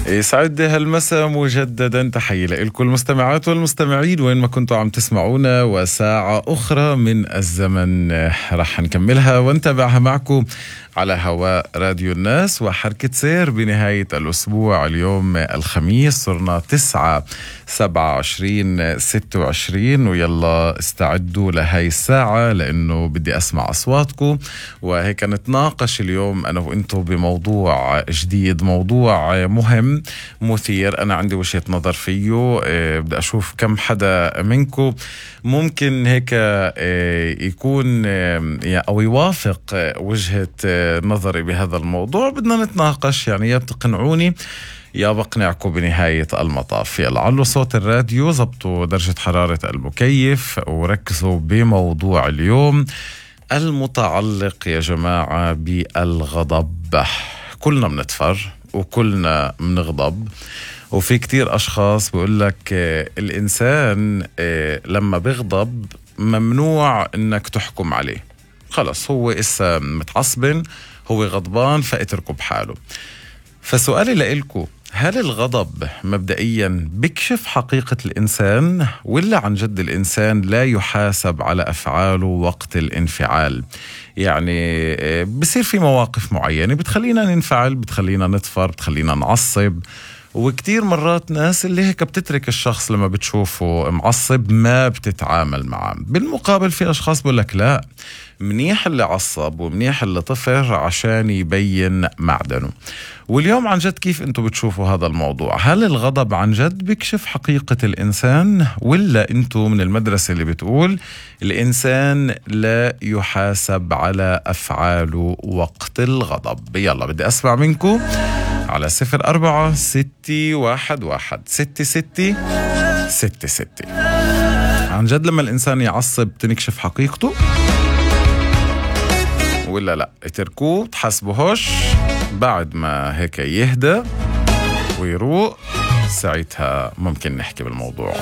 يسعد هالمساء مجددا، تحية لكل المستمعات والمستمعين وين ما كنتوا عم تسمعونا، وساعة أخرى من الزمن رح نكملها ونتابعها معكم على هواء راديو الناس وحركة سير بنهاية الأسبوع. اليوم الخميس، صرنا 9/7/2026، ويلا استعدوا لهاي الساعة لأنه بدي أسمع أصواتكم، وهيك نتناقش اليوم أنا وإنتو بموضوع جديد، موضوع مهم مثير. أنا عندي وجهة نظر فيه، بدي أشوف كم حدا منكم ممكن هيك يكون أو يوافق وجهة نظري بهذا الموضوع. بدنا نتناقش، يعني يا بتقنعوني يا بقنعكم بنهاية المطاف. يلا علوا صوت الراديو، زبطوا درجة حرارة المكيف، وركزوا بموضوع اليوم المتعلق يا جماعة بالغضب. كلنا بنتفر وكلنا بنغضب، وفي كتير أشخاص بيقول لك الإنسان لما بيغضب ممنوع إنك تحكم عليه، خلص هو إسا متعصبن، هو غضبان، فاتركوا بحاله. فسؤالي لإلكو، هل الغضب مبدئيا بكشف حقيقة الإنسان، ولا عن جد الإنسان لا يحاسب على أفعاله وقت الانفعال؟ يعني بصير في مواقف معينة بتخلينا ننفعل، بتخلينا نطفر، بتخلينا نعصب، وكتير مرات ناس اللي هيك بتترك الشخص لما بتشوفه معصب، ما بتتعامل معه. بالمقابل في أشخاص بقول لك لا، منيح اللي عصب ومنيح اللي طفر عشان يبين معدنه. واليوم عن جد كيف انتوا بتشوفوا هذا الموضوع؟ هل الغضب عن جد بيكشف حقيقة الإنسان، ولا انتوا من المدرسة اللي بتقول الإنسان لا يحاسب على أفعاله وقت الغضب؟ يلا بدي أسمع منكم على 04-611-6666. عن جد لما الإنسان يعصب تنكشف حقيقته، ولا لا اتركوه تحسبوهوش بعد ما هيك يهدى ويروق، ساعتها ممكن نحكي بالموضوع.